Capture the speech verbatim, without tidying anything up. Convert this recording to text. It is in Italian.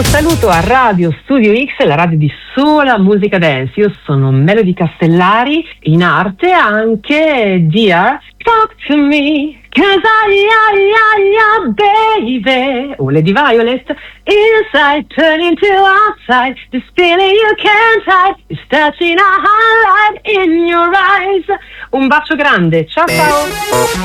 Un saluto a Radio Studio X, la radio di sola musica dance. Io sono Melody Castellari, in arte anche Dear Talk to Me, cause I, I, I, I, baby. Oh, Lady Violet. Inside, turning to outside, this feeling you can't hide is touching a highlight in your eyes. Un bacio grande, ciao ciao.